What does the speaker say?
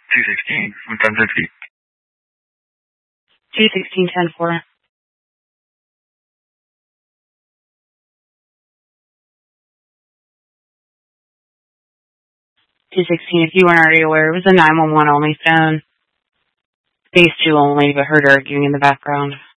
216 with 1050. 216, 10-4. 216, if you weren't already aware, it was a 911 only phone. Base 2 only, but heard arguing in the background.